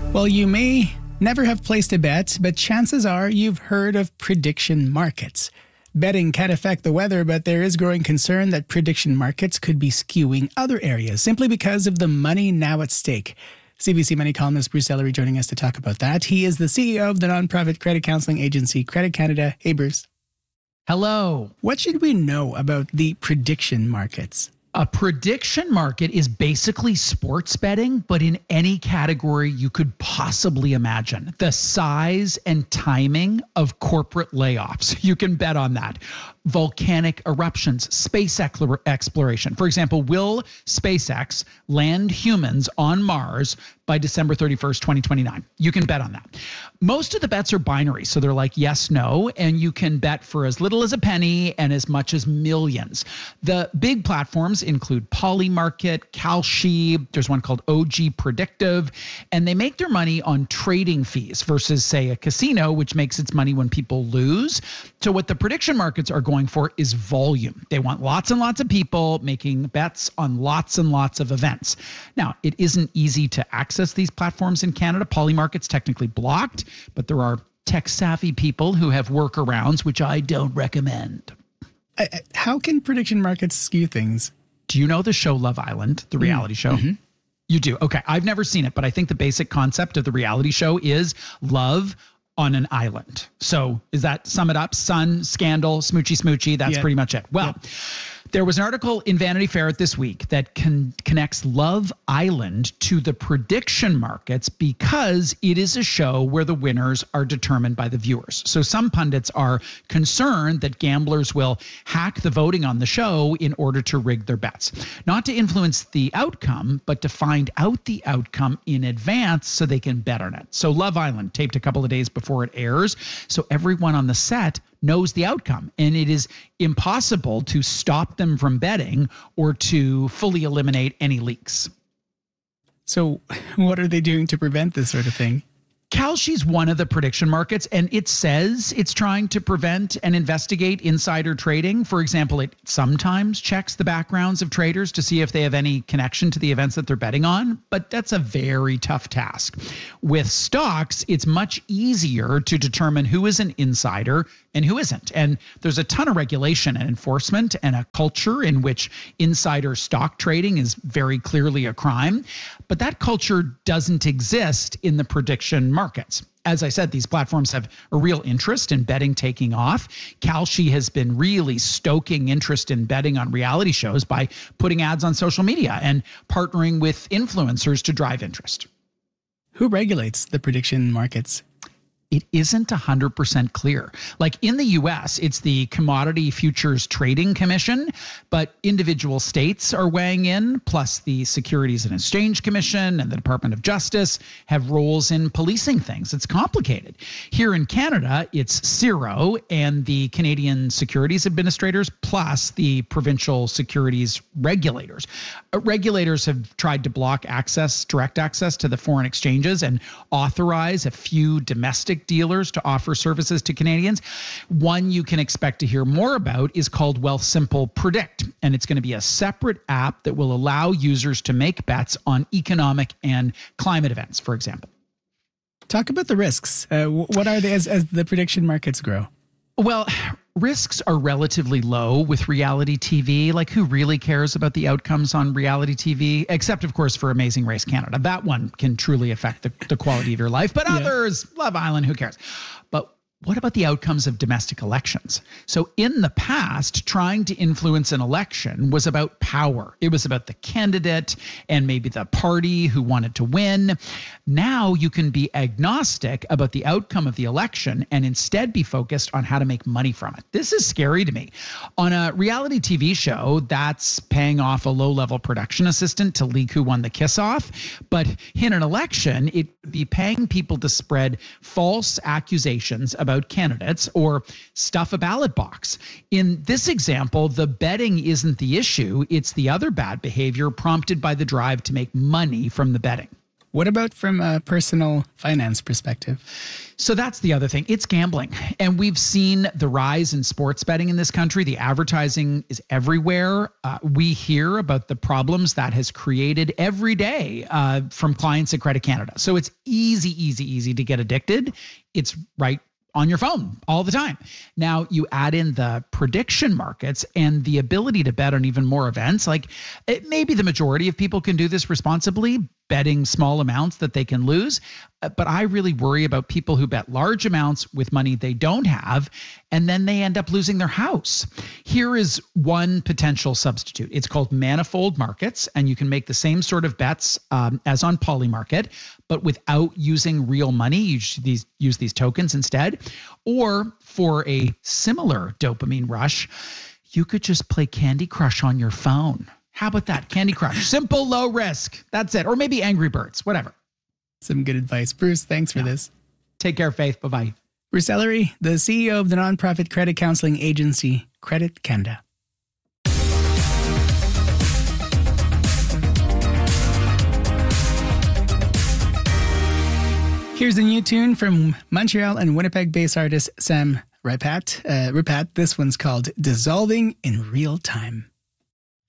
Well, you may never have placed a bet, but chances are you've heard of prediction markets. Betting can affect the weather, but there is growing concern that prediction markets could be skewing other areas simply because of the money now at stake. CBC Money columnist Bruce Ellery joining us to talk about that. He is the CEO of the nonprofit credit counseling agency Credit Canada. Hey, Bruce. Hello. What should we know about the prediction markets? A prediction market is basically sports betting, but in any category you could possibly imagine. The size and timing of corporate layoffs, you can bet on that. Volcanic eruptions, space exploration. For example, will SpaceX land humans on Mars by December 31st, 2029? You can bet on that. Most of the bets are binary, so they're like yes, no, and you can bet for as little as a penny and as much as millions. The big platforms include Polymarket, Kalshi, there's one called OG Predictive, and they make their money on trading fees versus, say, a casino, which makes its money when people lose. So what the prediction markets are going for is volume. They want lots and lots of people making bets on lots and lots of events. Now, it isn't easy to access these platforms in Canada. Polymarket's technically blocked, but there are tech-savvy people who have workarounds, which I don't recommend. How can prediction markets skew things? Do you know the show Love Island, the reality show? Mm-hmm. You do? Okay. I've never seen it, but I think the basic concept of the reality show is love on an island. So is that sum it up? Sun, scandal, smoochy smoochy. That's pretty much it. Well, there was an article in Vanity Fair this week that connects Love Island to the prediction markets because it is a show where the winners are determined by the viewers. So some pundits are concerned that gamblers will hack the voting on the show in order to rig their bets. Not to influence the outcome, but to find out the outcome in advance so they can bet on it. So Love Island taped a couple of days before it airs, so everyone on the set knows the outcome, and it is impossible to stop them from betting or to fully eliminate any leaks. So what are they doing to prevent this sort of thing? Kalshi's one of the prediction markets, and it says it's trying to prevent and investigate insider trading. For example, it sometimes checks the backgrounds of traders to see if they have any connection to the events that they're betting on, but that's a very tough task. With stocks, it's much easier to determine who is an insider and who isn't. And there's a ton of regulation and enforcement and a culture in which insider stock trading is very clearly a crime. But that culture doesn't exist in the prediction markets. As I said, these platforms have a real interest in betting taking off. Kalshi has been really stoking interest in betting on reality shows by putting ads on social media and partnering with influencers to drive interest. Who regulates the prediction markets? It isn't 100% clear. Like in the US, it's the Commodity Futures Trading Commission, but individual states are weighing in, plus the Securities and Exchange Commission and the Department of Justice have roles in policing things. It's complicated. Here in Canada, it's CIRO and the Canadian Securities Administrators, plus the provincial securities regulators. Regulators have tried to block direct access to the foreign exchanges and authorize a few domestic dealers to offer services to Canadians. One you can expect to hear more about is called Wealthsimple Predict, and it's going to be a separate app that will allow users to make bets on economic and climate events, for example. Talk about the risks. What are they as the prediction markets grow? Well, risks are relatively low with reality TV. Like, who really cares about the outcomes on reality TV? Except, of course, for Amazing Race Canada. That one can truly affect the quality of your life. But others, Love Island, who cares? But what about the outcomes of domestic elections? So in the past, trying to influence an election was about power. It was about the candidate and maybe the party who wanted to win. Now you can be agnostic about the outcome of the election and instead be focused on how to make money from it. This is scary to me. On a reality TV show, that's paying off a low-level production assistant to leak who won the kiss-off. But in an election, it would be paying people to spread false accusations about candidates or stuff a ballot box. In this example, the betting isn't the issue. It's the other bad behavior prompted by the drive to make money from the betting. What about from a personal finance perspective? So that's the other thing. It's gambling. And we've seen the rise in sports betting in this country. The advertising is everywhere. We hear about the problems that has created every day from clients at Credit Canada. So it's easy to get addicted. It's right on your phone all the time. Now you add in the prediction markets and the ability to bet on even more events. Like maybe the majority of people can do this responsibly, betting small amounts that they can lose. But I really worry about people who bet large amounts with money they don't have, and then they end up losing their house. Here is one potential substitute. It's called Manifold Markets, and you can make the same sort of bets as on Polymarket, but without using real money. You use these tokens instead. Or for a similar dopamine rush, you could just play Candy Crush on your phone. How about that? Candy Crush. Simple, low risk. That's it. Or maybe Angry Birds, whatever. Some good advice. Bruce, thanks for this. Take care, Faith. Bye-bye. Bruce Ellery, the CEO of the nonprofit credit counseling agency, Credit Canada. Here's a new tune from Montreal and Winnipeg-based artist Sam Ripat. This one's called Dissolving in Real Time.